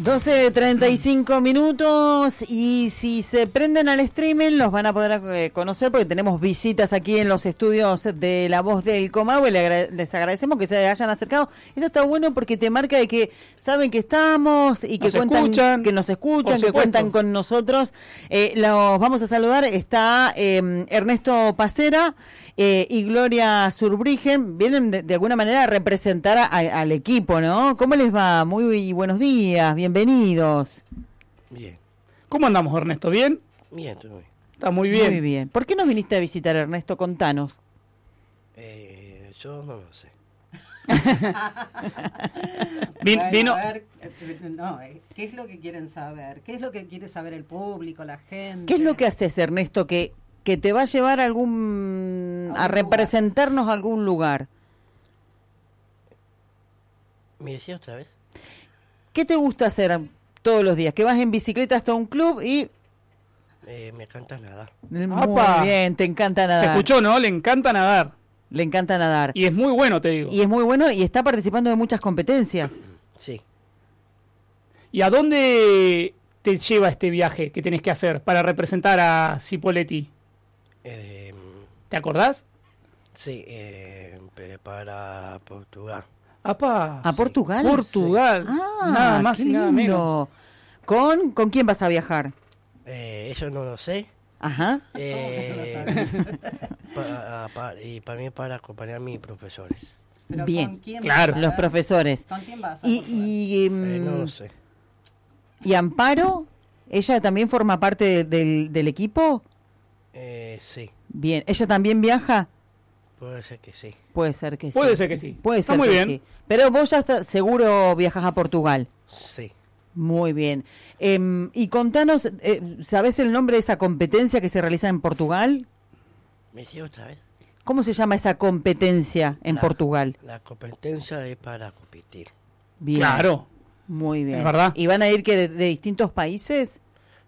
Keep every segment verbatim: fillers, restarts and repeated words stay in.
doce treinta y cinco minutos y si se prenden al streaming los van a poder eh, conocer porque tenemos visitas aquí en los estudios de La Voz del Comahue. Le agra- les agradecemos que se hayan acercado. Eso está bueno porque te marca de que saben que estamos y que Nos cuentan, escuchan, que nos escuchan, por que cuentan supuesto. con nosotros. Eh, los vamos a saludar. Está eh, Ernesto Pacera eh, y Gloria Zurbrigen. Vienen de, de alguna manera a representar a- a- al equipo, ¿no? ¿Cómo les va? Muy buenos días. Bienvenidos. Bien, ¿Cómo andamos, Ernesto? ¿Bien? bien, todo bien. Está muy bien. Muy bien. ¿Por qué nos viniste a visitar, Ernesto? Contanos. Eh, yo no lo sé. Vin- Bueno, vino, a ver, eh, no, eh, ¿qué es lo que quieren saber? ¿Qué es lo que quiere saber el público, la gente? ¿Qué es lo que haces, Ernesto, que, que te va a llevar a algún A a un representarnos a algún lugar? ¿Me decía otra vez? ¿Qué te gusta hacer todos los días? Que vas en bicicleta hasta un club y... Eh, me canta nada. ¡Apa! Muy bien, te encanta nadar. se escuchó, ¿no? Le encanta nadar. Le encanta nadar. Y es muy bueno, te digo. Y es muy bueno y está participando de muchas competencias. Sí, ¿Y a dónde te lleva este viaje que tenés que hacer para representar a Cipolletti? eh, ¿Te acordás? sí, eh, pe- para Portugal. ¡Apa! ¿A Portugal? Portugal. Ah, nada más qué y nada lindo. menos. ¿Con, ¿Con quién vas a viajar? Eh, eso no lo sé. Ajá. Eh, pa- pa- y para mí para acompañar a mis profesores. ¿Pero Bien, con quién claro. vas a Los ver? profesores. ¿Con quién vas a Y, Portugal? y, Eh, mm, no lo sé. ¿Y Amparo? ¿Ella también forma parte de- del, del equipo? Eh, sí, Bien. ¿Ella también viaja? puede ser que sí. Puede ser que sí. Puede ser que sí. Puede Está ser muy que bien. sí. Pero vos ya está, seguro viajas a Portugal. Sí. Muy bien. Em, y contanos, eh, ¿sabés el nombre de esa competencia que se realiza en Portugal? ¿Me decía otra vez? ¿Cómo se llama esa competencia en La- Portugal? La competencia es para competir. Bien. Claro. Muy bien. Es verdad. ¿Y van a ir que de, de distintos países?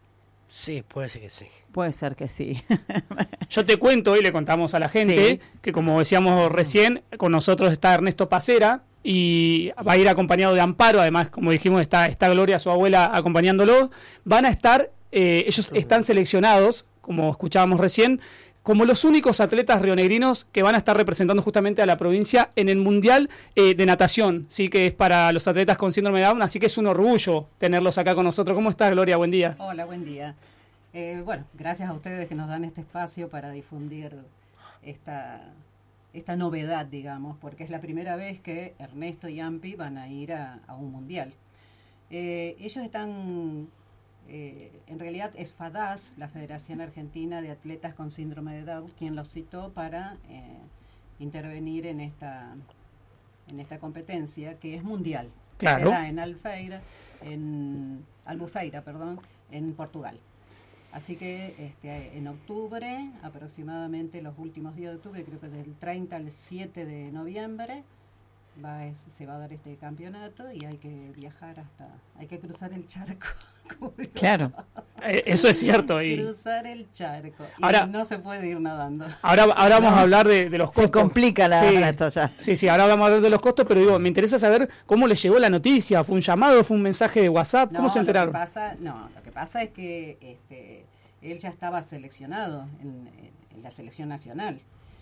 Sí, puede ser que sí. Puede ser que sí. Yo te cuento y le contamos a la gente Sí. que, como decíamos recién, con nosotros está Ernesto Pacera y va a ir acompañado de Amparo. Además, como dijimos, está, está Gloria, su abuela, acompañándolo. Van a estar, eh, ellos están seleccionados, como escuchábamos recién, como los únicos atletas rionegrinos que van a estar representando justamente a la provincia en el Mundial eh, de Natación, sí, que es para los atletas con síndrome de Down, así que es un orgullo tenerlos acá con nosotros. ¿Cómo estás, Gloria? Buen día. Hola, buen día. Eh, bueno, gracias a ustedes que nos dan este espacio para difundir esta, esta novedad, digamos, porque es la primera vez que Ernesto y Ampi van a ir a, a un mundial. Eh, ellos están, eh, en realidad es FADAS, la Federación Argentina de Atletas con Síndrome de Down, quien los citó para eh, intervenir en esta, en esta competencia que es mundial. Claro. Se da en Albufeira, en Albufeira, perdón, en Portugal. Así que este, en octubre, aproximadamente los últimos días de octubre, creo que del treinta al siete de noviembre, va, es- se va a dar este campeonato y hay que viajar hasta, hay que cruzar el charco. como digo Claro. Eh, eso es cierto. yo. Y Cruzar el charco. Y Ahora- no se puede ir nadando. ahora, ahora vamos a hablar de, de los costos. Se complica la Sí. esto ya. Sí, sí, ahora vamos a hablar de los costos, pero digo, me interesa saber cómo les llegó la noticia. ¿Fue un llamado? ¿Fue un mensaje de WhatsApp? ¿Cómo No, se enteraron? Lo que pasa, no, lo que pasa es que este, él ya estaba seleccionado en, en la selección nacional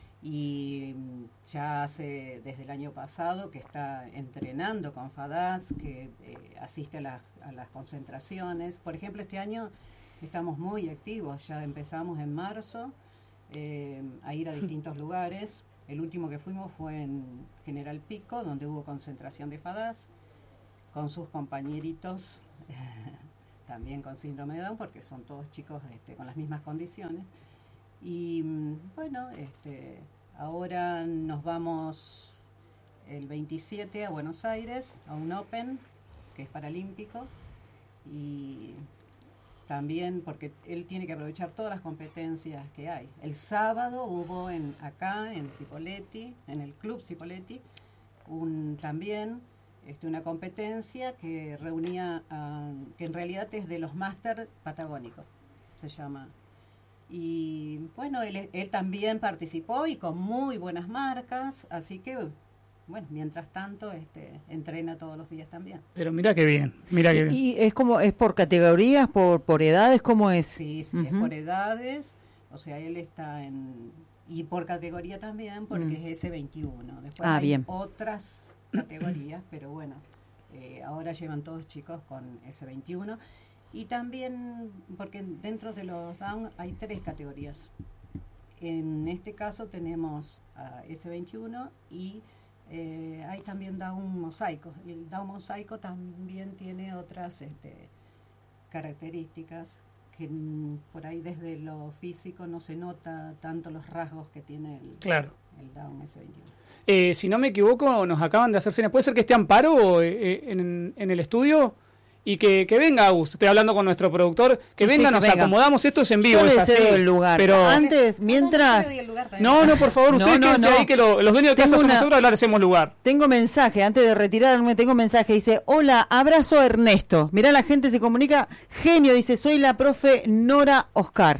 y mm, ya hace desde el año pasado que está entrenando con FADAS, que eh, asiste a las, a las concentraciones. Por ejemplo, este año estamos muy activos, ya empezamos en marzo eh, a ir a distintos lugares. El último que fuimos fue en General Pico, donde hubo concentración de FADAS, con sus compañeritos también con síndrome de Down, porque son todos chicos este, con las mismas condiciones. Y mm, bueno, este, ahora nos vamos el veintisiete a Buenos Aires, a un Open, que es paralímpico, y también porque él tiene que aprovechar todas las competencias que hay. El sábado hubo en acá, en Cipolletti, en el Club Cipolletti, un, también este, una competencia que reunía, a, que en realidad es de los máster patagónicos, se llama. Y bueno, él, él también participó y con muy buenas marcas, así que bueno, mientras tanto, este, entrena todos los días también. Pero mira qué bien, mira qué bien. ¿Y, y es como, es por categorías, por, por edades, cómo es? Sí, sí, Uh-huh. es por edades, o sea, él está en... Y por categoría también, porque Mm. es ese veintiuno. Después Ah, hay bien. otras categorías, pero bueno, eh, ahora llevan todos chicos con ese veintiuno. Y también, porque dentro de los Down hay tres categorías. En este caso tenemos a ese veintiuno y eh, hay también Down mosaico. El Down mosaico también tiene otras este, características que mm, por ahí desde lo físico no se nota tanto los rasgos que tiene el, Claro. el Down ese veintiuno. Eh, si no me equivoco, nos acaban de hacer señas. ¿Puede ser que esté Amparo eh, en, en el estudio? Y que, que venga, Agus, estoy hablando con nuestro productor, que Sí, sí, venga, que nos venga. acomodamos, esto es en vivo, Yo es le así. cedo el lugar. Pero Antes, mientras... no, no, por favor, No, ustedes no, quédense no. ahí, que lo- los dueños de Tengo casa somos una- nosotros, ahora le hacemos lugar. Tengo mensaje, antes de retirarme, tengo mensaje, dice, hola, abrazo a Ernesto. Mirá, la gente se comunica, genio, dice, soy la profe Nora Oscar.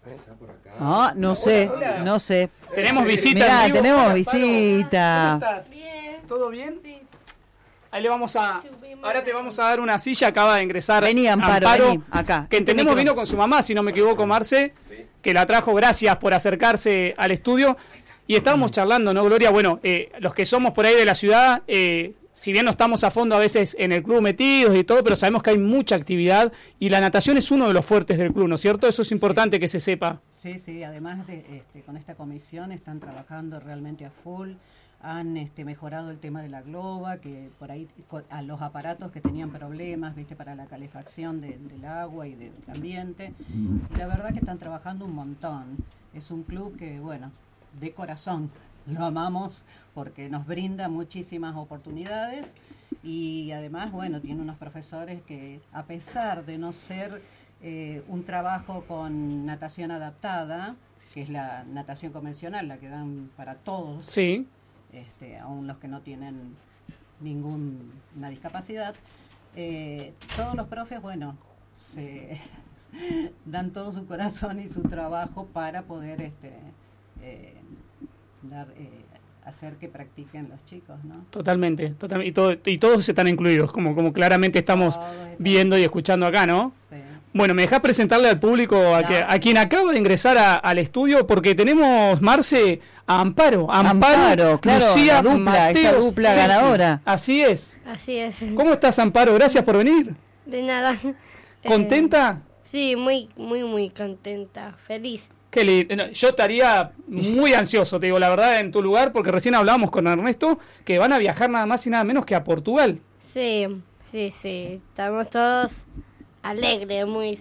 Ah, no sé, hola. no sé. Tenemos visita. Mirá, en vivo. tenemos Hola, Amparo. visita. ¿Cómo estás? Bien. ¿Todo bien? Sí. Ahí le vamos a... Subimos. Ahora te vamos a dar una silla, acaba de ingresar Vení, Amparo, vení, acá. que entendemos Este micro. vino con su mamá, si no me equivoco, Marce, que la trajo, gracias por acercarse al estudio. Y estábamos charlando, ¿no, Gloria? Bueno, eh, los que somos por ahí de la ciudad, eh, si bien no estamos a fondo a veces en el club metidos y todo, pero sabemos que hay mucha actividad y la natación es uno de los fuertes del club, ¿no es cierto? Eso es importante que se sepa. Sí, sí, además de este, con esta comisión están trabajando realmente a full, han este, mejorado el tema de la globa, que por ahí co- a los aparatos que tenían problemas, viste, para la calefacción de- del agua y del ambiente, y la verdad que están trabajando un montón. Es un club que, bueno, de corazón lo amamos porque nos brinda muchísimas oportunidades y además, bueno, tiene unos profesores que, a pesar de no ser eh, un trabajo con natación adaptada, que es la natación convencional, la que dan para todos, Sí. este, aún los que no tienen ninguna discapacidad, eh, todos los profes, bueno, se dan todo su corazón y su trabajo para poder este, eh, dar, eh, hacer que practiquen los chicos, ¿no? Totalmente, totalmente. Y, todo- y todos están incluidos, como, como claramente estamos Todos están- viendo y escuchando acá, ¿no? Sí. Bueno, me dejás presentarle al público a, que- Claro. a quien acaba de ingresar a- al estudio, porque tenemos, Marce, a Amparo. Amparo, Amparo, claro, Lucía la dupla, esta Mateos. dupla ganadora. Así es. Así es. ¿Cómo estás, Amparo? Gracias por venir. De nada. ¿Contenta? Eh, sí, muy, muy, muy contenta. Feliz. Qué lindo. No, yo estaría muy ansioso, te digo la verdad, en tu lugar, porque recién hablábamos con Ernesto que van a viajar nada más y nada menos que a Portugal. Sí, sí, sí. Estamos todos alegres, muy...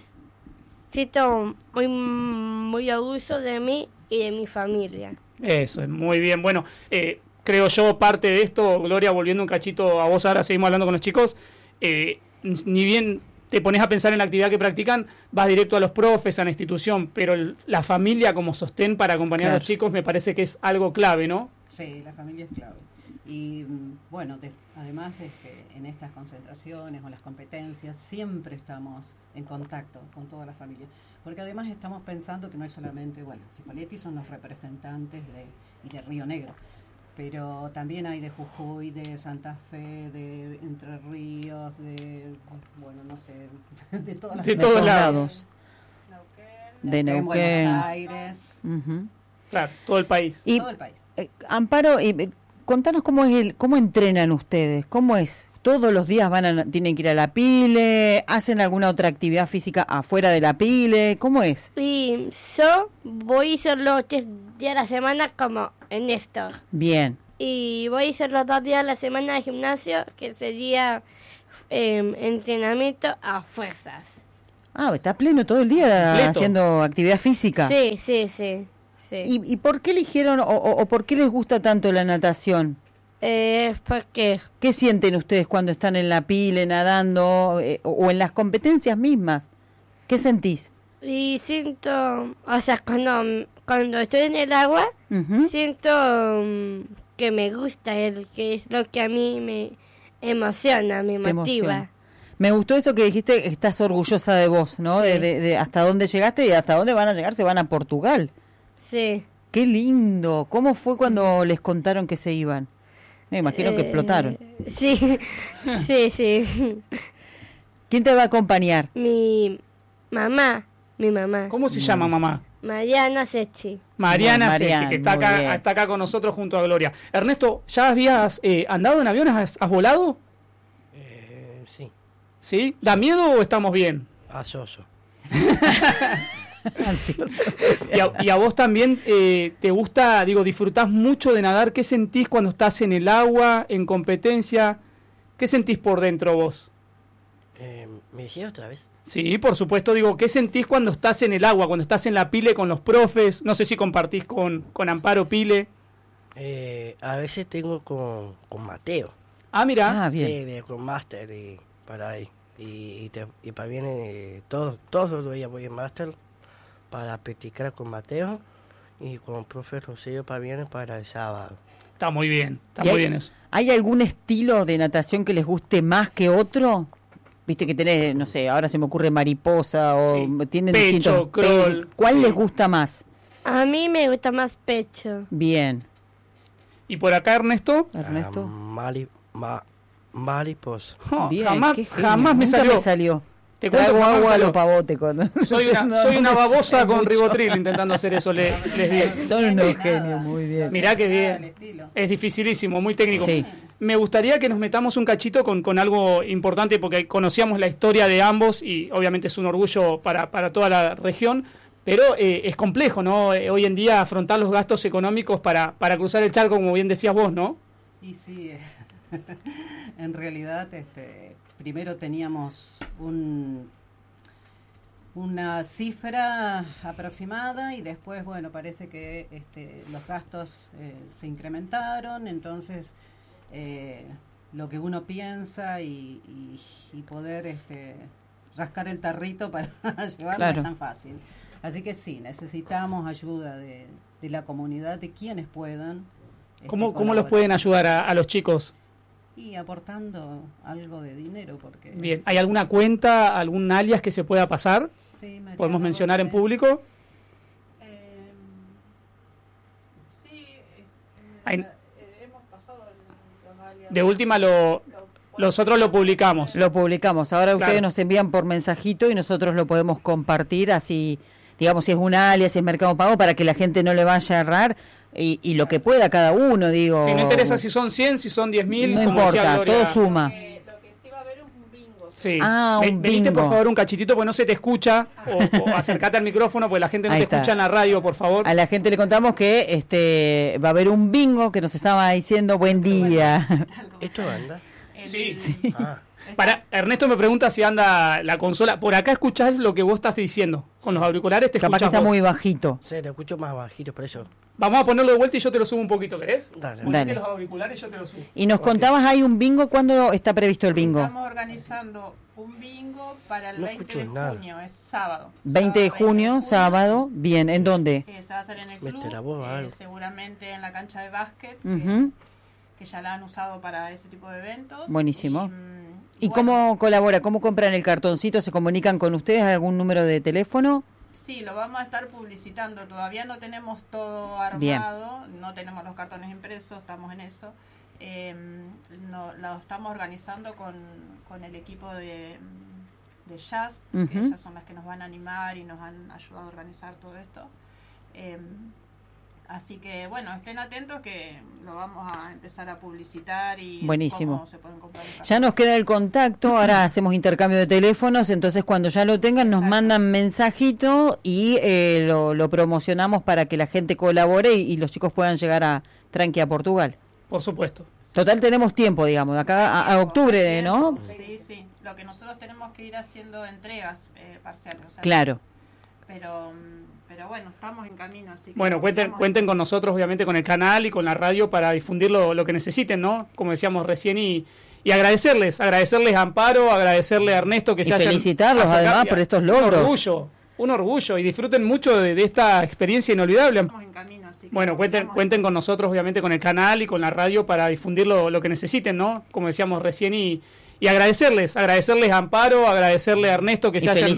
Siento muy, muy orgullo de mí y de mi familia. Eso es muy bien. Bueno, eh, creo yo parte de esto, Gloria, volviendo un cachito a vos, ahora seguimos hablando con los chicos, eh, ni bien te pones a pensar en la actividad que practican, vas directo a los profes, a la institución, pero el- la familia como sostén para acompañar a Claro. los chicos me parece que es algo clave, ¿no? Sí, la familia es clave. Y mm, bueno, de- además es que en estas concentraciones o las competencias siempre estamos en contacto con toda la familia. Porque además estamos pensando que no es solamente, bueno, Cipolletti son los representantes de, y de Río Negro, pero también hay de Jujuy, de Santa Fe, de Entre Ríos, de, bueno, no sé, de todas las De De todos todos lados. lados. De en Buenos Neuquén. Aires, Ujú. Claro, todo el país. Y, todo el país. eh, Amparo, y, eh, contanos cómo es el, cómo entrenan ustedes, cómo es. Todos los días van a, tienen que ir a la pile, hacen alguna otra actividad física afuera de la pile, ¿cómo es? Y yo voy solo tres días a la semana como en esto. Bien, Y voy solo dos días a la semana de gimnasio, que sería eh, entrenamiento a fuerzas. ah, está pleno todo el día Completo. haciendo actividad física. Sí, sí, sí. sí. ¿Y, y por qué eligieron o, o- o por qué les gusta tanto la natación? Eh, porque ¿Qué sienten ustedes cuando están en la pile, nadando eh, o, o en las competencias mismas? ¿Qué sentís? y siento, o sea, cuando, cuando estoy en el agua, Ujú. siento mm, que me gusta, el que es lo que a mí me emociona, me Te motiva. emociona. Me gustó eso que dijiste, que estás orgullosa de vos, ¿no? Sí. De, de- de hasta dónde llegaste y hasta dónde van a llegar, se van a Portugal. Sí. Qué lindo. ¿Cómo fue cuando les contaron que se iban? Me imagino que Eh, explotaron. Sí, sí, sí. ¿Quién te va a acompañar? Mi mamá, mi mamá. ¿Cómo se llama, mamá? Mariana Sechi. Mariana, Mariana, Sechi, que está muy acá, bien. está acá con nosotros junto a Gloria. Ernesto, ¿ya habías eh, andado en aviones? ¿Has, has volado? Eh, sí, ¿Sí? ¿Da miedo o estamos bien? asoso. Ansioso. Y a, y a vos también eh, te gusta, digo, disfrutás mucho de nadar. ¿Qué sentís cuando estás en el agua, en competencia? ¿Qué sentís por dentro vos? Eh, ¿Me decía otra vez? Sí, por supuesto, digo, ¿qué sentís cuando estás en el agua, cuando estás en la pile con los profes? No sé si compartís con, con Amparo Pile. Eh, a veces tengo con, con Mateo. Ah, mira. Ah, bien. Sí, de, con Master y para ahí. Y, y, te- y para bien, eh, todos, todos los días voy en Master para practicar con Mateo y con el profe Rosillo para bien para el sábado. Está muy bien, está ¿Y muy hay, bien eso. ¿Hay algún estilo de natación que les guste más que otro? Viste que tenés, no sé, ahora se me ocurre mariposa o Sí. tienen Pecho, distintos... crawl. ¿Cuál Sí. les gusta más? A mí me gusta más pecho. Bien. Y por acá, Ernesto, Ernesto. Ah, mari, ma, mariposa. oh, Bien, jamás, qué genio. jamás me Nunca salió. me salió. Te cuento Traigo que jamás me agua a salió. los pavotes cuando... Soy una, No, soy una no me babosa sale con mucho. ribotril intentando hacer eso, le- les digo. Son unos Nada. genios, muy bien. Mirá que Nada del bien. estilo. Es dificilísimo, muy técnico. Sí. Me gustaría que nos metamos un cachito con, con algo importante porque conocíamos la historia de ambos y obviamente es un orgullo para, para toda la región, pero eh, es complejo, ¿no? Eh, hoy en día afrontar los gastos económicos para, para cruzar el charco, como bien decías vos, ¿no? Y sí, eh, en realidad, este, primero teníamos un, una cifra aproximada y después, bueno, parece que este, los gastos eh, se incrementaron, entonces eh, lo que uno piensa y, y, y poder este, rascar el tarrito para llevarlo Claro. no es tan fácil. Así que sí, necesitamos ayuda de, de la comunidad, de quienes puedan. este, ¿Cómo, cómo los colaborar. pueden ayudar a, a los chicos? Y aportando algo de dinero, porque... Bien, ¿hay alguna cuenta, algún alias que se pueda pasar? Sí, María ¿Podemos mencionar en Rodríguez. público? Eh, sí, eh, Hay- eh, hemos pasado en los alias. De última, lo, nosotros lo publicamos. Lo publicamos. Ahora Claro. ustedes nos envían por mensajito y nosotros lo podemos compartir así, digamos, si es un alias, si es Mercado Pago, para que la gente no le vaya a errar y, y lo que pueda cada uno, digo. Si no interesa si son cien, si son diez mil, No como decía importa, Gloria. todo suma. Eh, lo que sí va a haber es un bingo. Sí. Ah, Ven- un venite bingo. por favor un cachitito porque no se te escucha o, o acércate al micrófono porque la gente no Ahí te está. escucha en la radio, por favor. A la gente le contamos que este va a haber un bingo que nos estaba diciendo buen día. ¿Esto anda? El- Sí. Ah, Para Ernesto me pregunta si anda la consola. Por acá escuchás lo que vos estás diciendo. Con los auriculares te Capaz que escuchás está vos. muy bajito. sí, lo escucho más bajito, por eso. Vamos a ponerlo de vuelta y yo te lo subo un poquito, ¿querés? Dale. Ponete Dale. los auriculares y yo te lo subo. Y nos contabas, hay un bingo, ¿cuándo está previsto el bingo? Estamos organizando un bingo para el No veinte escucho de nada. junio, es sábado. veinte de Sábado junio, sábado. Bien, ¿en dónde? Eh, se va a hacer en el Mete club, la voz, eh, algo. seguramente en la cancha de básquet, que- Ujú. que, ya la han usado para ese tipo de eventos. Buenísimo. Y, mm, ¿Y bueno, cómo colabora? ¿Cómo compran el cartoncito? ¿Se comunican con ustedes? ¿Algún número de teléfono? Sí, lo vamos a estar publicitando. Todavía no tenemos todo Bien. armado, no tenemos los cartones impresos, estamos en eso. Eh, no, lo estamos organizando con, con el equipo de, de Jazz, que Ujú. ellas son las que nos van a animar y nos han ayudado a organizar todo esto. Eh, así que, bueno, estén atentos que lo vamos a empezar a publicitar y Buenísimo. cómo se pueden comprar los Ya cartones. nos queda el contacto, ahora hacemos intercambio de teléfonos, entonces cuando ya lo tengan nos mandan mensajito y eh, lo, lo promocionamos para que la gente colabore y, y los chicos puedan llegar a Tranqui a Portugal. Por supuesto. Total tenemos tiempo, digamos, de acá a, a octubre, ¿no? Sí, sí. Lo que nosotros tenemos que ir haciendo entregas eh, parciales. O sea, Claro. Pero, mm, pero bueno, estamos en camino. Así que Bueno, cuenten, estamos- cuenten con nosotros, obviamente, con el canal y con la radio para difundir lo, lo que necesiten, ¿no? Como decíamos recién, y, y agradecerles, agradecerles a Amparo, agradecerle a Ernesto que Y se hayan felicitarlos, acercado. además, por estos logros. Un orgullo, un orgullo, y disfruten mucho de, de esta experiencia inolvidable. Estamos en camino. Así que Bueno, cuenten, estamos- cuenten con nosotros, obviamente, con el canal y con la radio para difundir lo, lo que necesiten, ¿no? Como decíamos recién, y, y agradecerles, agradecerles a Amparo, agradecerle a Ernesto que Y se hayan